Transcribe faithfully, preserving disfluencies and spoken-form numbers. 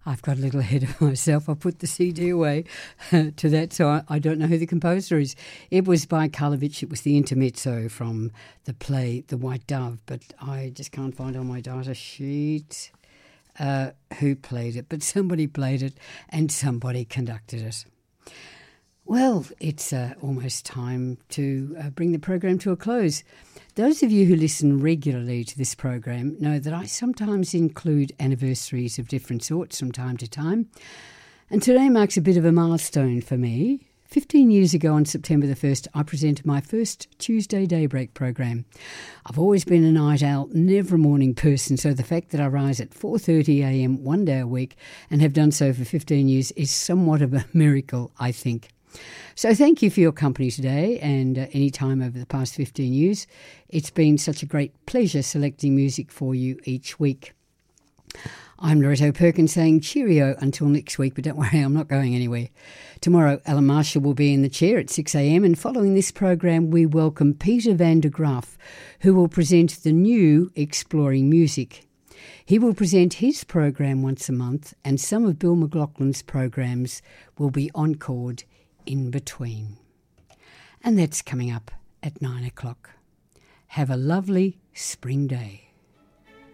I've got a little ahead of myself. I put the C D away to that, so I, I don't know who the composer is. It was by Karlovic. It was the intermezzo from the play The White Dove, but I just can't find on my data sheet uh, who played it. But somebody played it and somebody conducted it. Well, it's uh, almost time to uh, bring the program to a close. Those of you who listen regularly to this program know that I sometimes include anniversaries of different sorts from time to time. And today marks a bit of a milestone for me. Fifteen years ago on September the first, I presented my first Tuesday Daybreak program. I've always been a night owl, never a morning person, so the fact that I rise at four thirty a m one day a week and have done so for fifteen years is somewhat of a miracle, I think. So thank you for your company today and uh, any time over the past fifteen years. It's been such a great pleasure selecting music for you each week. I'm Loretto Perkins saying cheerio until next week, but don't worry, I'm not going anywhere. Tomorrow, Alan Marshall will be in the chair at six a m and following this program, we welcome Peter van der Graaf, who will present the new Exploring Music. He will present his program once a month and some of Bill McLaughlin's programs will be encored in between. And that's coming up at nine o'clock. Have a lovely spring day.